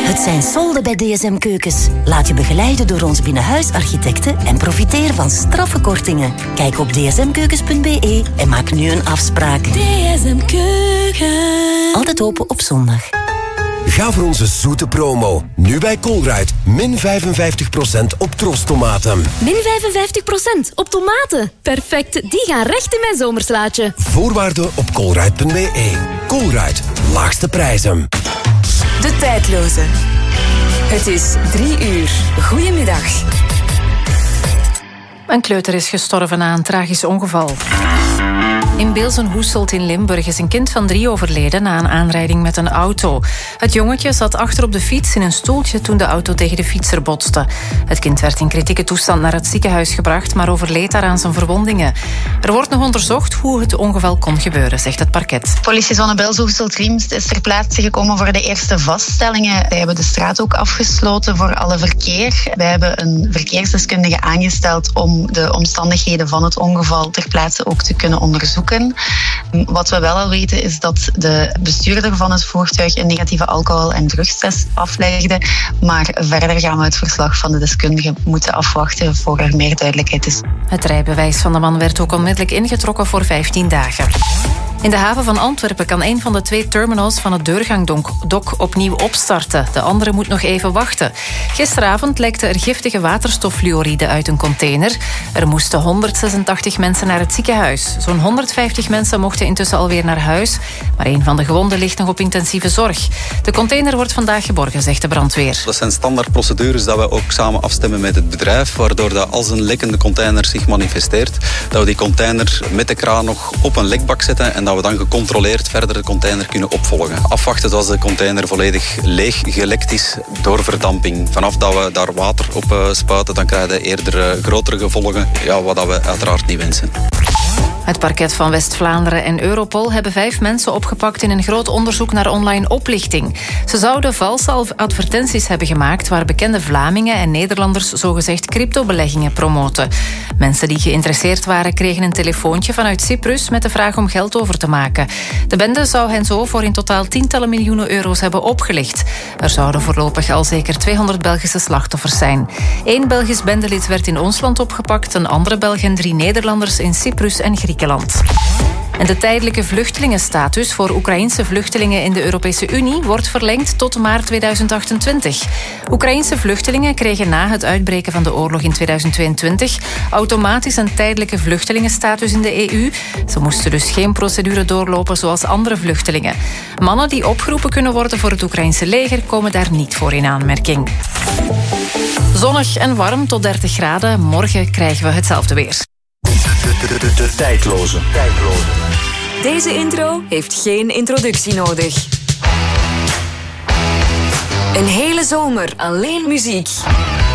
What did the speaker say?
Het zijn solden bij DSM Keukens. Laat je begeleiden door ons binnenhuisarchitecten en profiteer van straffe kortingen. Kijk op dsmkeukens.be en maak nu een afspraak. DSM Keukens. Altijd open op zondag. Ga voor onze zoete promo. Nu bij Colruyt. Min 55% op trosstomaten. Min 55% op tomaten. Perfect, die gaan recht in mijn zomerslaatje. Voorwaarden op colruyt.be. Colruyt. Laagste prijzen. De tijdloze. Het is 3:00. Goedemiddag. Een kleuter is gestorven na een tragisch ongeval. In Beelzen-Hoeselt in Limburg is een kind van 3 overleden na een aanrijding met een auto. Het jongetje zat achter op de fiets in een stoeltje toen de auto tegen de fietser botste. Het kind werd in kritieke toestand naar het ziekenhuis gebracht, maar overleed daaraan zijn verwondingen. Er wordt nog onderzocht hoe het ongeval kon gebeuren, zegt het parket. Politiezone Beelzen-Hoeselt-Riemst is ter plaatse gekomen voor de eerste vaststellingen. Wij hebben de straat ook afgesloten voor alle verkeer. Wij hebben een verkeersdeskundige aangesteld om de omstandigheden van het ongeval ter plaatse ook te kunnen onderzoeken. Wat we wel al weten is dat de bestuurder van het voertuig een negatieve alcohol- en drugstest aflegde. Maar verder gaan we het verslag van de deskundige moeten afwachten voor er meer duidelijkheid is. Het rijbewijs van de man werd ook onmiddellijk ingetrokken voor 15 dagen. In de haven van Antwerpen kan een van de 2 terminals van het Deurgangdok opnieuw opstarten. De andere moet nog even wachten. Gisteravond lekte er giftige waterstoffluoride uit een container. Er moesten 186 mensen naar het ziekenhuis. Zo'n 150 mensen mochten intussen alweer naar huis. Maar een van de gewonden ligt nog op intensieve zorg. De container wordt vandaag geborgen, zegt de brandweer. Dat zijn standaard procedures dat we ook samen afstemmen met het bedrijf, waardoor dat als een lekkende container zich manifesteert, dat we die container met de kraan nog op een lekbak zetten en dat we dan gecontroleerd verder de container kunnen opvolgen. Afwachten tot de container volledig leeg gelekt is door verdamping. Vanaf dat we daar water op spuiten, dan krijgen we eerder grotere gevolgen, wat we uiteraard niet wensen. Het parket van West-Vlaanderen en Europol hebben 5 mensen opgepakt in een groot onderzoek naar online oplichting. Ze zouden valse advertenties hebben gemaakt waar bekende Vlamingen en Nederlanders zogezegd cryptobeleggingen promoten. Mensen die geïnteresseerd waren kregen een telefoontje vanuit Cyprus met de vraag om geld over te maken. De bende zou hen zo voor in totaal tientallen miljoenen euro's hebben opgelicht. Er zouden voorlopig al zeker 200 Belgische slachtoffers zijn. 1 Belgisch bendelid werd in ons land opgepakt, een andere Belg en 3 Nederlanders in Cyprus en Griekenland. En de tijdelijke vluchtelingenstatus voor Oekraïense vluchtelingen in de Europese Unie wordt verlengd tot maart 2028. Oekraïense vluchtelingen kregen na het uitbreken van de oorlog in 2022 automatisch een tijdelijke vluchtelingenstatus in de EU. Ze moesten dus geen procedure doorlopen zoals andere vluchtelingen. Mannen die opgeroepen kunnen worden voor het Oekraïense leger komen daar niet voor in aanmerking. Zonnig en warm tot 30 graden. Morgen krijgen we hetzelfde weer. De tijdloze. Deze intro heeft geen introductie nodig. Een hele zomer alleen muziek.